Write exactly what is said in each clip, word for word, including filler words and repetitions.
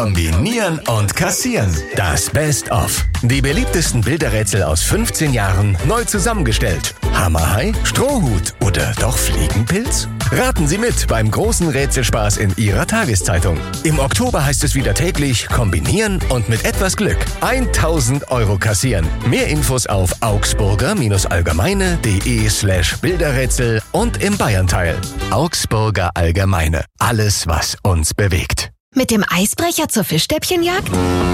Kombinieren und kassieren. Das Best-of. Die beliebtesten Bilderrätsel aus fünfzehn Jahren neu zusammengestellt. Hammerhai, Strohhut oder doch Fliegenpilz? Raten Sie mit beim großen Rätselspaß in Ihrer Tageszeitung. Im Oktober heißt es wieder täglich kombinieren und mit etwas Glück tausend Euro kassieren. Mehr Infos auf augsburger-allgemeine.de slash Bilderrätsel und im Bayernteil. Augsburger Allgemeine. Alles, was uns bewegt. Mit dem Eisbrecher zur Fischstäbchenjagd?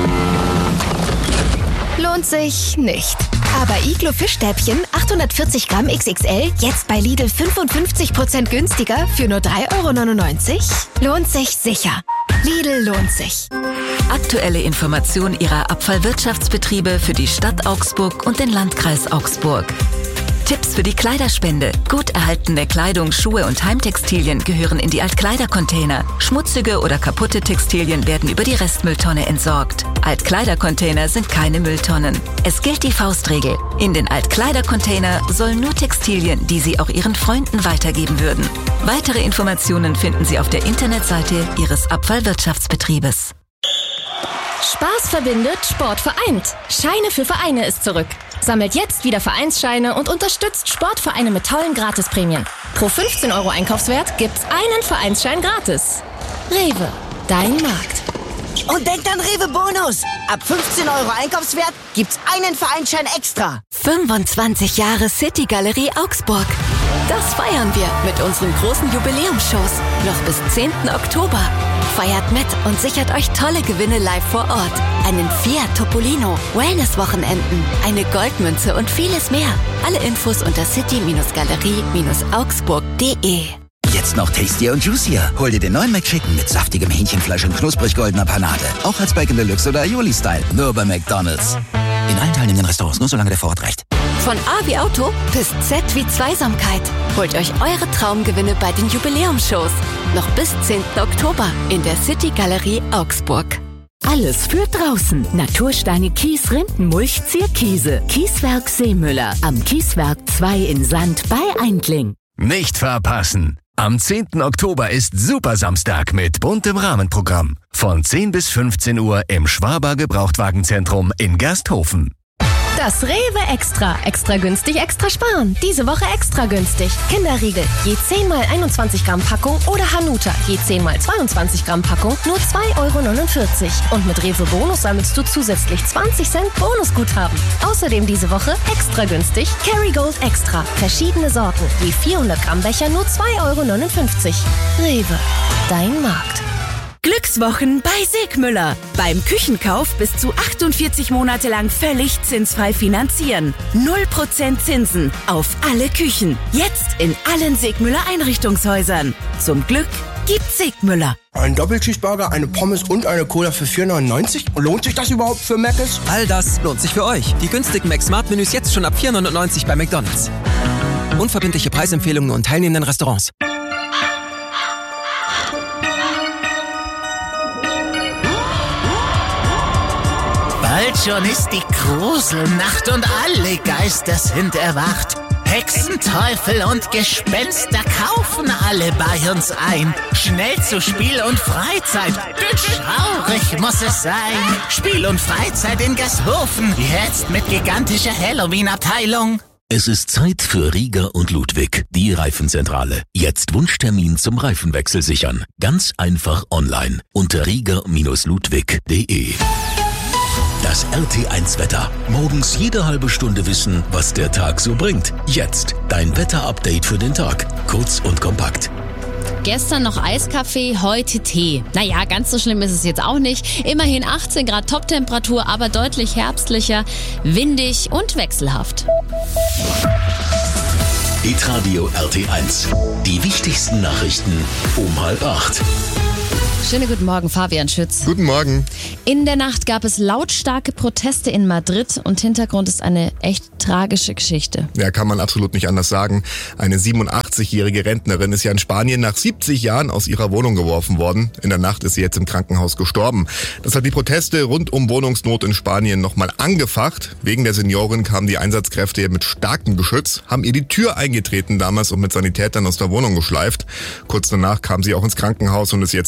Lohnt sich nicht. Aber Iglo Fischstäbchen achthundertvierzig Gramm X X L jetzt bei Lidl fünfundfünfzig Prozent günstiger für nur drei Euro neunundneunzig? Lohnt sich sicher. Lidl lohnt sich. Aktuelle Information Ihrer Abfallwirtschaftsbetriebe für die Stadt Augsburg und den Landkreis Augsburg. Tipps für die Kleiderspende. Gut erhaltene Kleidung, Schuhe und Heimtextilien gehören in die Altkleidercontainer. Schmutzige oder kaputte Textilien werden über die Restmülltonne entsorgt. Altkleidercontainer sind keine Mülltonnen. Es gilt die Faustregel. In den Altkleidercontainer sollen nur Textilien, die Sie auch Ihren Freunden weitergeben würden. Weitere Informationen finden Sie auf der Internetseite Ihres Abfallwirtschaftsbetriebes. Spaß verbindet, Sport vereint. Scheine für Vereine ist zurück. Sammelt jetzt wieder Vereinsscheine und unterstützt Sportvereine mit tollen Gratisprämien. Pro fünfzehn Euro Einkaufswert gibt's einen Vereinsschein gratis. Rewe, dein Markt. Und denkt an Rewe Bonus. Ab fünfzehn Euro Einkaufswert gibt's einen Vereinsschein extra. fünfundzwanzig Jahre City Galerie Augsburg. Das feiern wir mit unseren großen Jubiläumsshows. Noch bis zehnten Oktober. Feiert mit und sichert euch tolle Gewinne live vor Ort. Einen Fiat Topolino, Wellness-Wochenenden, eine Goldmünze und vieles mehr. Alle Infos unter city-galerie augsburg punkt de. Jetzt noch tastier und juicier. Hol dir den neuen McChicken mit saftigem Hähnchenfleisch und knusprig goldener Panade. Auch als Bacon Deluxe oder Aioli-Style. Nur bei McDonald's. In allen teilnehmenden Restaurants, nur solange der Vorrat reicht. Von A wie Auto bis Z wie Zweisamkeit. Holt euch eure Traumgewinne bei den Jubiläumsshows. Noch bis zehnten Oktober in der City Galerie Augsburg. Alles für draußen. Natursteine Kies Rindenmulch Zierkiese. Kieswerk Seemüller. Am Kieswerk zwei in Sand bei Eindling. Nicht verpassen. Am zehnten Oktober ist Supersamstag mit buntem Rahmenprogramm. Von zehn bis fünfzehn Uhr im Schwaber Gebrauchtwagenzentrum in Gersthofen. Das Rewe Extra. Extra günstig, extra sparen. Diese Woche extra günstig. Kinderriegel, je zehn mal einundzwanzig Gramm Packung oder Hanuta, je zehn mal zweiundzwanzig Gramm Packung, nur zwei Euro neunundvierzig. Und mit Rewe Bonus sammelst du zusätzlich zwanzig Cent Bonusguthaben. Außerdem diese Woche extra günstig Kerrygold Extra. Verschiedene Sorten, je vierhundert Gramm Becher, nur zwei Euro neunundfünfzig. Rewe, dein Markt. Glückswochen bei Segmüller. Beim Küchenkauf bis zu achtundvierzig Monate lang völlig zinsfrei finanzieren. null Prozent Zinsen auf alle Küchen. Jetzt in allen Segmüller Einrichtungshäusern. Zum Glück gibt's Segmüller. Ein Doppelcheeseburger, eine Pommes und eine Cola für vier neunundneunzig? Lohnt sich das überhaupt für Mc's? All das lohnt sich für euch. Die günstigen Mac-Smart-Menüs jetzt schon ab vier neunundneunzig bei McDonald's. Unverbindliche Preisempfehlungen nur in teilnehmenden Restaurants. Bald schon ist die Gruselnacht und alle Geister sind erwacht. Hexen, Teufel und Gespenster kaufen alle bei uns ein. Schnell zu Spiel und Freizeit, denn schaurig muss es sein. Spiel und Freizeit in Gersthofen, jetzt mit gigantischer Halloween-Abteilung. Es ist Zeit für Rieger und Ludwig, die Reifenzentrale. Jetzt Wunschtermin zum Reifenwechsel sichern. Ganz einfach online unter rieger ludwig punkt de. Das R T eins Wetter. Morgens jede halbe Stunde wissen, was der Tag so bringt. Jetzt dein Wetterupdate für den Tag. Kurz und kompakt. Gestern noch Eiskaffee, heute Tee. Naja, ganz so schlimm ist es jetzt auch nicht. Immerhin achtzehn Grad Toptemperatur, aber deutlich herbstlicher, windig und wechselhaft. Hitradio R T eins. Die wichtigsten Nachrichten um halb acht. Schönen guten Morgen, Fabian Schütz. Guten Morgen. In der Nacht gab es lautstarke Proteste in Madrid und Hintergrund ist eine echt tragische Geschichte. Ja, kann man absolut nicht anders sagen. Eine siebenundachtzigjährige Rentnerin ist ja in Spanien nach siebzig Jahren aus ihrer Wohnung geworfen worden. In der Nacht ist sie jetzt im Krankenhaus gestorben. Das hat die Proteste rund um Wohnungsnot in Spanien nochmal angefacht. Wegen der Seniorin kamen die Einsatzkräfte mit starkem Geschütz, haben ihr die Tür eingetreten damals und mit Sanitätern aus der Wohnung geschleift. Kurz danach kam sie auch ins Krankenhaus und ist jetzt eben gestorben.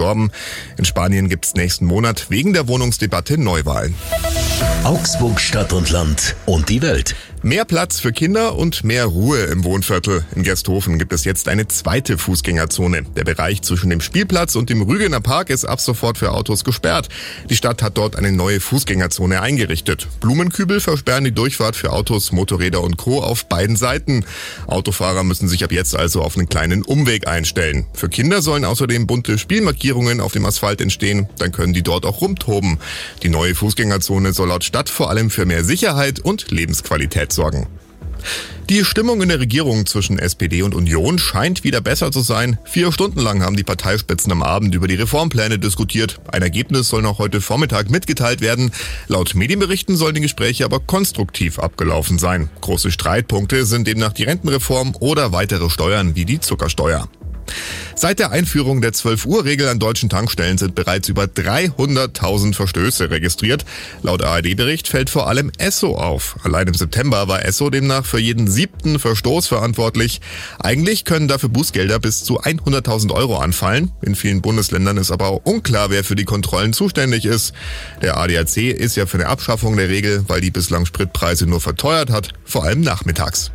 gestorben. In Spanien gibt es nächsten Monat wegen der Wohnungsdebatte Neuwahlen. Augsburg Stadt und Land und die Welt. Mehr Platz für Kinder und mehr Ruhe im Wohnviertel. In Gersthofen gibt es jetzt eine zweite Fußgängerzone. Der Bereich zwischen dem Spielplatz und dem Rügener Park ist ab sofort für Autos gesperrt. Die Stadt hat dort eine neue Fußgängerzone eingerichtet. Blumenkübel versperren die Durchfahrt für Autos, Motorräder und Co. auf beiden Seiten. Autofahrer müssen sich ab jetzt also auf einen kleinen Umweg einstellen. Für Kinder sollen außerdem bunte Spielmarkierungen auf dem Asphalt entstehen. Dann können die dort auch rumtoben. Die neue Fußgängerzone soll laut Stadt vor allem für mehr Sicherheit und Lebensqualität sorgen. Die Stimmung in der Regierung zwischen S P D und Union scheint wieder besser zu sein. Vier Stunden lang haben die Parteispitzen am Abend über die Reformpläne diskutiert. Ein Ergebnis soll noch heute Vormittag mitgeteilt werden. Laut Medienberichten sollen die Gespräche aber konstruktiv abgelaufen sein. Große Streitpunkte sind demnach die Rentenreform oder weitere Steuern wie die Zuckersteuer. Seit der Einführung der zwölf-Uhr-Regel an deutschen Tankstellen sind bereits über dreihunderttausend Verstöße registriert. Laut A R D-Bericht fällt vor allem Esso auf. Allein im September war Esso demnach für jeden siebten Verstoß verantwortlich. Eigentlich können dafür Bußgelder bis zu hunderttausend Euro anfallen. In vielen Bundesländern ist aber auch unklar, wer für die Kontrollen zuständig ist. Der A D A C ist ja für eine Abschaffung der Regel, weil die bislang Spritpreise nur verteuert hat, vor allem nachmittags.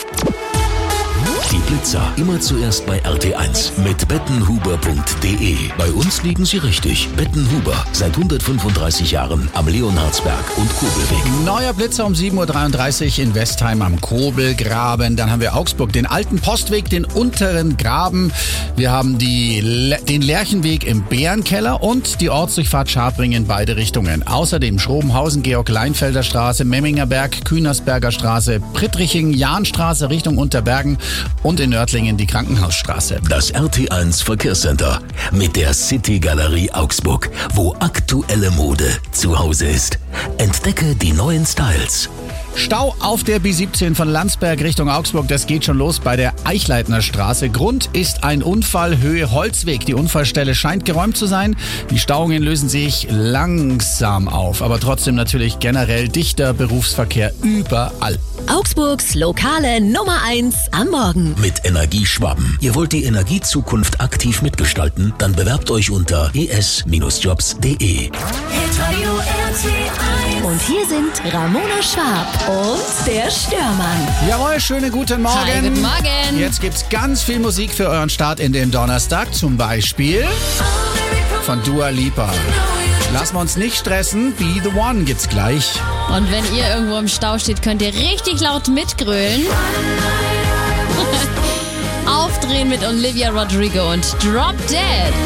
Die Blitzer immer zuerst bei R T eins mit bettenhuber punkt de. Bei uns liegen sie richtig. Bettenhuber, seit hundertfünfunddreißig Jahren am Leonhardsberg und Kobelweg. Neuer Blitzer um sieben Uhr dreiunddreißig in Westheim am Kobelgraben. Dann haben wir Augsburg, den alten Postweg, den unteren Graben. Wir haben die, den Lerchenweg im Bärenkeller und die Ortsdurchfahrt Scharpring in beide Richtungen. Außerdem Schrobenhausen, Georg-Leinfelder Straße, Memminger Berg, Kühnersberger Straße, Prittriching, Jahnstraße Richtung Unterbergen und in Nördlingen die Krankenhausstraße. Das R T eins Verkehrscenter mit der City Galerie Augsburg, wo aktuelle Mode zu Hause ist. Entdecke die neuen Styles. Stau auf der B siebzehn von Landsberg Richtung Augsburg. Das geht schon los bei der Eichleitner Straße. Grund ist ein Unfall, Höhe Holzweg. Die Unfallstelle scheint geräumt zu sein. Die Stauungen lösen sich langsam auf, aber trotzdem natürlich generell dichter Berufsverkehr überall. Augsburgs lokale Nummer eins am Morgen. Mit Energieschwaben. Ihr wollt die Energiezukunft aktiv mitgestalten? Dann bewerbt euch unter e s Bindestrich jobs punkt de. Und hier sind Ramona Schwab und der Störmann. Jawohl, schönen guten Morgen. Hi, guten Morgen. Jetzt gibt's ganz viel Musik für euren Start in den Donnerstag. Zum Beispiel von Dua Lipa. Lassen wir uns nicht stressen. Be the One gibt's gleich. Und wenn ihr irgendwo im Stau steht, könnt ihr richtig laut mitgrölen. Aufdrehen mit Olivia Rodrigo und Drop Dead.